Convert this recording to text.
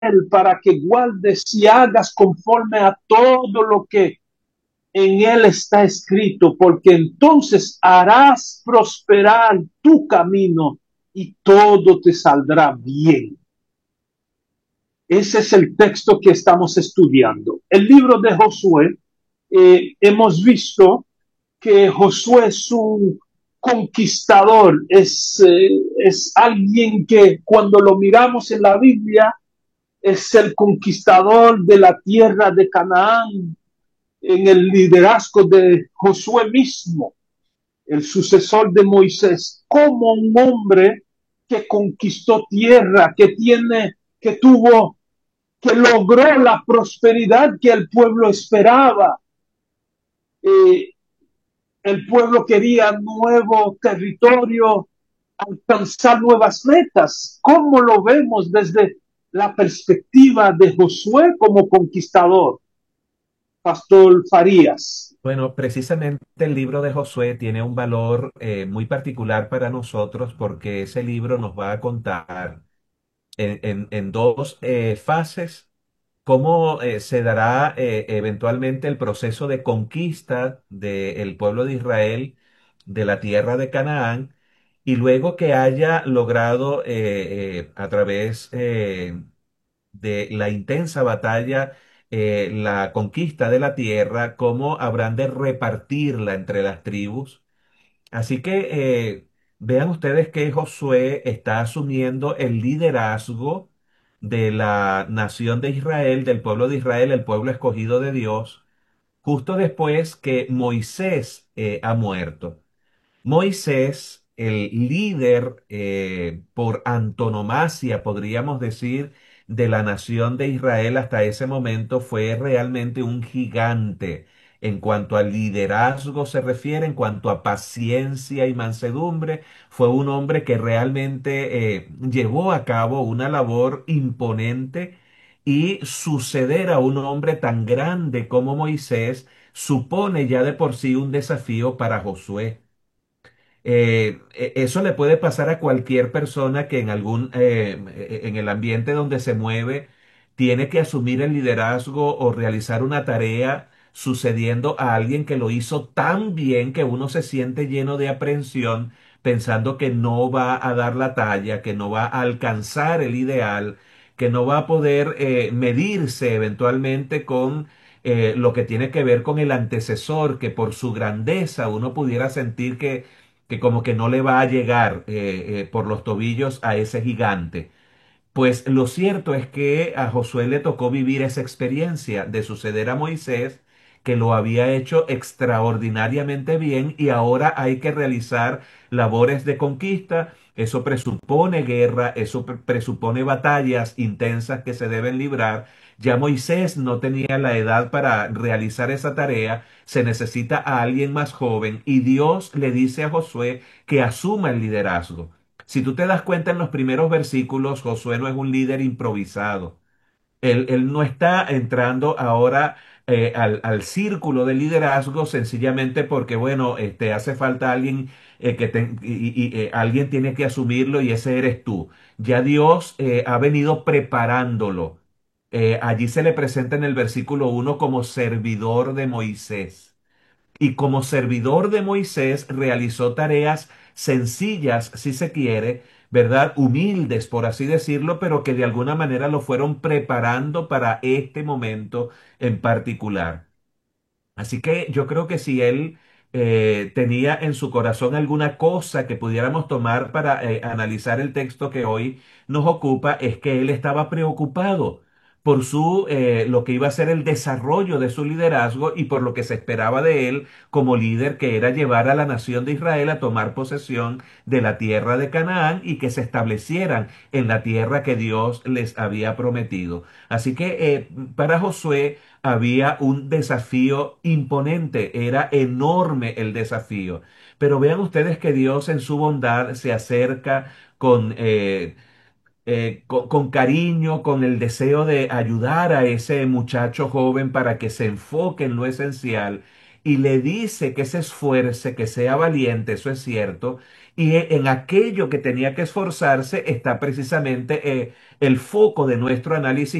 para que guardes y hagas conforme a todo lo que en él está escrito, porque entonces harás prosperar tu camino y todo te saldrá bien. Ese es el texto que estamos estudiando. El libro de Josué, hemos visto que Josué es un conquistador, es alguien que cuando lo miramos en la Biblia es el conquistador de la tierra de Canaán en el liderazgo de Josué mismo, el sucesor de Moisés, como un hombre que conquistó tierra, que tuvo, que logró la prosperidad que el pueblo esperaba. Eh, el pueblo quería nuevo territorio, alcanzar nuevas metas. ¿Cómo lo vemos desde la perspectiva de Josué como conquistador? Pastor Farías. Bueno, precisamente el libro de Josué tiene un valor muy particular para nosotros porque ese libro nos va a contar en dos fases cómo se dará eventualmente el proceso de conquista del pueblo de Israel de la tierra de Canaán y luego que haya logrado a través de la intensa batalla, la conquista de la tierra, cómo habrán de repartirla entre las tribus. Así que vean ustedes que Josué está asumiendo el liderazgo de la nación de Israel, del pueblo de Israel, el pueblo escogido de Dios, justo después que Moisés ha muerto. Moisés, el líder por antonomasia, podríamos decir, de la nación de Israel hasta ese momento, fue realmente un gigante en cuanto al liderazgo se refiere, en cuanto a paciencia y mansedumbre. Fue un hombre que realmente llevó a cabo una labor imponente y suceder a un hombre tan grande como Moisés supone ya de por sí un desafío para Josué. Eso le puede pasar a cualquier persona que en el ambiente donde se mueve tiene que asumir el liderazgo o realizar una tarea sucediendo a alguien que lo hizo tan bien que uno se siente lleno de aprensión pensando que no va a dar la talla, que no va a alcanzar el ideal, que no va a poder medirse eventualmente con lo que tiene que ver con el antecesor, que por su grandeza uno pudiera sentir que como que no le va a llegar por los tobillos a ese gigante. Pues lo cierto es que a Josué le tocó vivir esa experiencia de suceder a Moisés, que lo había hecho extraordinariamente bien y ahora hay que realizar labores de conquista. Eso presupone guerra, eso presupone batallas intensas que se deben librar. Ya Moisés no tenía la edad para realizar esa tarea, se necesita a alguien más joven y Dios le dice a Josué que asuma el liderazgo. Si tú te das cuenta en los primeros versículos, Josué no es un líder improvisado. Él no está entrando ahora al círculo de liderazgo sencillamente porque, bueno, hace falta alguien alguien tiene que asumirlo y ese eres tú. Ya Dios ha venido preparándolo. Allí se le presenta en el versículo 1 como servidor de Moisés y como servidor de Moisés realizó tareas sencillas, si se quiere, ¿verdad? Humildes, por así decirlo, pero que de alguna manera lo fueron preparando para este momento en particular. Así que yo creo que si él tenía en su corazón alguna cosa que pudiéramos tomar para analizar el texto que hoy nos ocupa, es que él estaba preocupado por lo que iba a ser el desarrollo de su liderazgo y por lo que se esperaba de él como líder, que era llevar a la nación de Israel a tomar posesión de la tierra de Canaán y que se establecieran en la tierra que Dios les había prometido. Así que para Josué, había un desafío imponente, era enorme el desafío. Pero vean ustedes que Dios en su bondad se acerca con cariño, con el deseo de ayudar a ese muchacho joven para que se enfoque en lo esencial y le dice que se esfuerce, que sea valiente, eso es cierto, Y en aquello que tenía que esforzarse está precisamente el foco de nuestro análisis